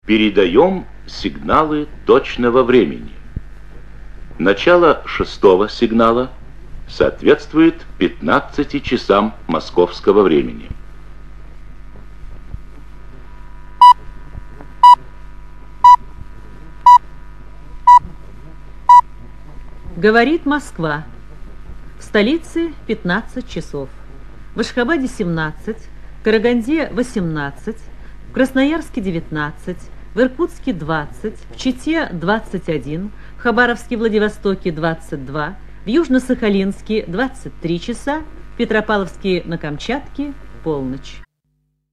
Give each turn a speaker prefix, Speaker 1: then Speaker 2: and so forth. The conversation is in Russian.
Speaker 1: Передаем сигналы точного времени. Начало 6-го сигнала соответствует 15 часам московского времени.
Speaker 2: Говорит Москва. В столице 15 часов. В Ашхабаде 17, в Караганде 18, в Красноярске 19, в Иркутске 20, в Чите 21, в Хабаровске, Владивостоке 22, в Южно-Сахалинске 23 часа, в Петропавловске на Камчатке полночь.